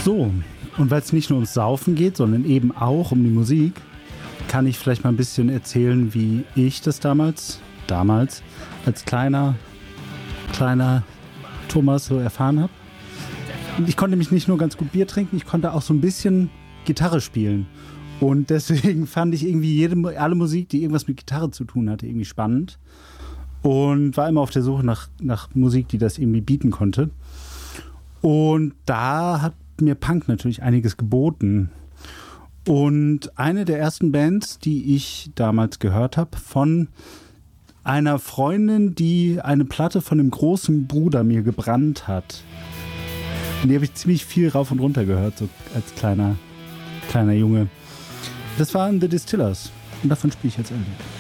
So, und weil es nicht nur ums Saufen geht, sondern eben auch um die Musik, kann ich vielleicht mal ein bisschen erzählen, wie ich das damals als kleiner Thomas so erfahren habe. Und ich konnte nämlich nicht nur ganz gut Bier trinken, ich konnte auch so ein bisschen Gitarre spielen. Und deswegen fand ich irgendwie alle Musik, die irgendwas mit Gitarre zu tun hatte, irgendwie spannend. Und war immer auf der Suche nach Musik, die das irgendwie bieten konnte. Und da hat mir Punk natürlich einiges geboten. Und eine der ersten Bands, die ich damals gehört habe, von einer Freundin, die eine Platte von dem großen Bruder mir gebrannt hat. Und die habe ich ziemlich viel rauf und runter gehört, so als kleiner Junge. Das waren The Distillers. Und davon spiele ich jetzt ein Lied.